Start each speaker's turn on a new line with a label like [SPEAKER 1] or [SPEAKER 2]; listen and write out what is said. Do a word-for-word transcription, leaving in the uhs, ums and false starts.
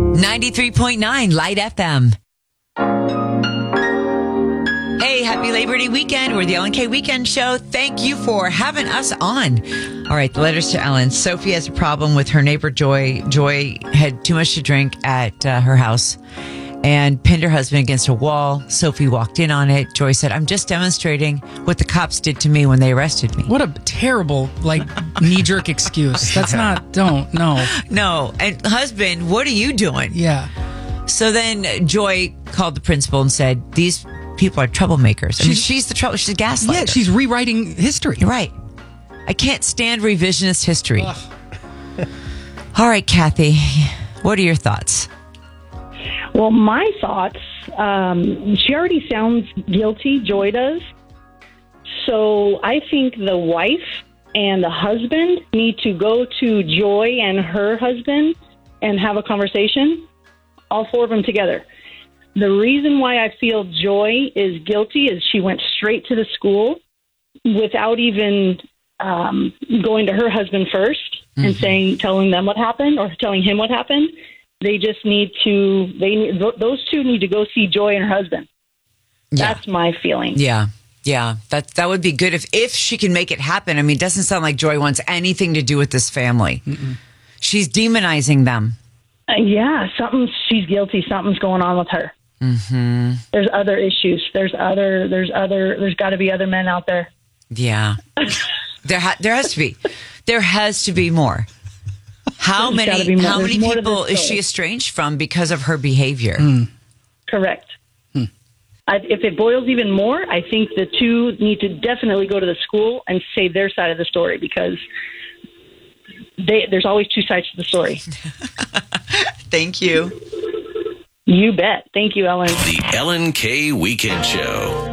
[SPEAKER 1] ninety-three point nine Light F M. Hey, happy Labor Day weekend. We're the Ellen K Weekend Show. Thank you for having us on. All right, the letters to Ellen. Sophie has a problem with her neighbor, Joy. Joy had too much to drink at uh, her house and pinned her husband against a wall. Sophie walked in on it. Joy said, I'm just demonstrating what the cops did to me when they arrested me.
[SPEAKER 2] What a terrible, like, knee-jerk excuse. That's not, don't, no.
[SPEAKER 1] No. And husband, what are you doing?
[SPEAKER 2] Yeah.
[SPEAKER 1] So then Joy called the principal and said, these people are troublemakers. I mean,
[SPEAKER 2] She's-
[SPEAKER 1] she's the trouble. She's a gaslighter.
[SPEAKER 2] Yeah, she's rewriting history.
[SPEAKER 1] You're right. I can't stand revisionist history. All right, Kathy, what are your thoughts?
[SPEAKER 3] Well, my thoughts, um, she already sounds guilty, Joy does. So I think the wife and the husband need to go to Joy and her husband and have a conversation, all four of them together. The reason why I feel Joy is guilty is she went straight to the school without even um, going to her husband first mm-hmm. and saying, telling them what happened or telling him what happened. They just need to, they those two need to go see Joy and her husband.
[SPEAKER 1] Yeah.
[SPEAKER 3] That's my feeling.
[SPEAKER 1] Yeah. Yeah. That that would be good if, if she can make it happen. I mean, it doesn't sound like Joy wants anything to do with this family. Mm-mm. She's demonizing them.
[SPEAKER 3] Uh, yeah. Something, she's guilty. Something's going on with her.
[SPEAKER 1] Mm-hmm.
[SPEAKER 3] There's other issues. There's other, there's other, there's got to be other men out there.
[SPEAKER 1] Yeah. there, ha- there has to be. There has to be more. How
[SPEAKER 3] There's
[SPEAKER 1] many
[SPEAKER 3] more.
[SPEAKER 1] how
[SPEAKER 3] There's
[SPEAKER 1] many
[SPEAKER 3] more to
[SPEAKER 1] people
[SPEAKER 3] this
[SPEAKER 1] is she
[SPEAKER 3] story.
[SPEAKER 1] estranged from because of her behavior?
[SPEAKER 2] Mm.
[SPEAKER 3] Correct. Hmm. I, if it boils even more, I think the two need to definitely go to the school and say their side of the story because they, there's always two sides to the story.
[SPEAKER 1] Thank you.
[SPEAKER 3] You bet. Thank you, Ellen.
[SPEAKER 4] The Ellen K Weekend Show.